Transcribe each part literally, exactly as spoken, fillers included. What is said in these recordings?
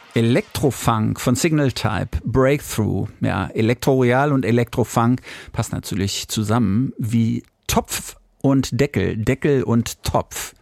Elektrofunk von Signal Type, Breakthrough. Ja, Elektroreal und Elektrofunk passen natürlich zusammen wie Topf und Deckel, Deckel und Topf.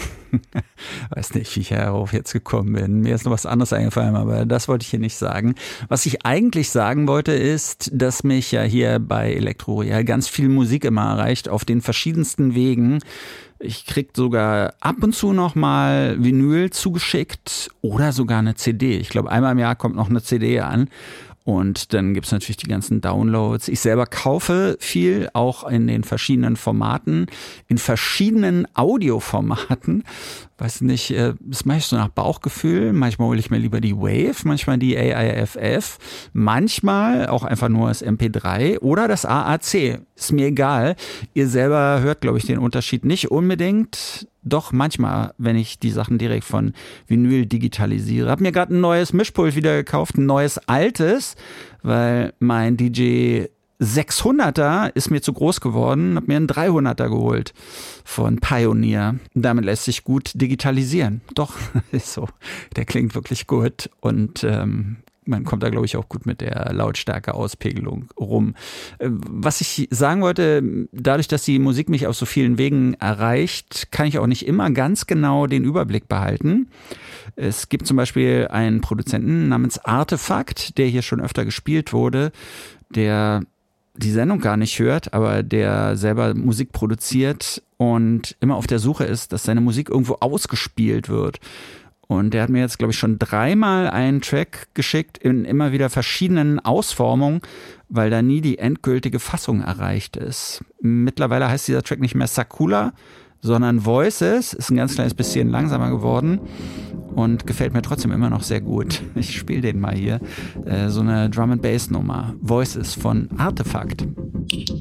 Weiß nicht, wie ich darauf jetzt gekommen bin. Mir ist noch was anderes eingefallen, aber das wollte ich hier nicht sagen. Was ich eigentlich sagen wollte, ist, dass mich ja hier bei Elektroreal ganz viel Musik immer erreicht, auf den verschiedensten Wegen. Ich krieg sogar ab und zu noch mal Vinyl zugeschickt oder sogar eine C D. Ich glaube, einmal im Jahr kommt noch eine C D an. Und dann gibt's natürlich die ganzen Downloads. Ich selber kaufe viel, auch in den verschiedenen Formaten, in verschiedenen Audioformaten. Weiß nicht, das mache ich so nach Bauchgefühl. Manchmal hole ich mir lieber die Wave, manchmal die A I F F, manchmal auch einfach nur das M P drei oder das A A C. Ist mir egal. Ihr selber hört, glaube ich, den Unterschied nicht unbedingt. Doch manchmal, wenn ich die Sachen direkt von Vinyl digitalisiere. Hab mir gerade ein neues Mischpult wieder gekauft, ein neues altes, weil mein D J sechshunderter ist mir zu groß geworden, hab mir einen dreihunderter geholt von Pioneer. Damit lässt sich gut digitalisieren. Doch, ist so. Der klingt wirklich gut und ähm, man kommt da, glaube ich, auch gut mit der Lautstärke-Auspegelung rum. Was ich sagen wollte, dadurch, dass die Musik mich auf so vielen Wegen erreicht, kann ich auch nicht immer ganz genau den Überblick behalten. Es gibt zum Beispiel einen Produzenten namens Artefakt, der hier schon öfter gespielt wurde, der die Sendung gar nicht hört, aber der selber Musik produziert und immer auf der Suche ist, dass seine Musik irgendwo ausgespielt wird. Und der hat mir jetzt, glaube ich, schon dreimal einen Track geschickt in immer wieder verschiedenen Ausformungen, weil da nie die endgültige Fassung erreicht ist. Mittlerweile heißt dieser Track nicht mehr Sakula, sondern Voices. Ist ein ganz kleines bisschen langsamer geworden und gefällt mir trotzdem immer noch sehr gut. Ich spiele den mal hier. So eine Drum-and-Bass-Nummer. Voices von Artefakt.